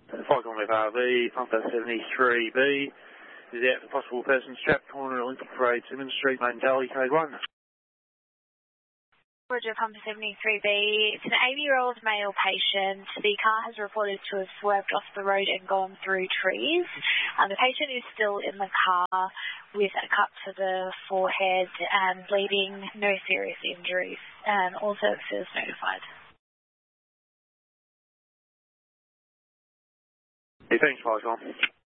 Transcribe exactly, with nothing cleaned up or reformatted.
five Combat R V, Pumper seventy-three B, is out for possible person strapped corner Olympic Parade, Simmons Street, main tally, code one. Roger, Pumper seventy-three B. It's an eighty-year-old male patient. The car has reported to have swerved off the road and gone through trees. Um, the patient is still in the car with a cut to the forehead and bleeding, no serious injuries. Um, all services notified. Hey, thanks, Michael.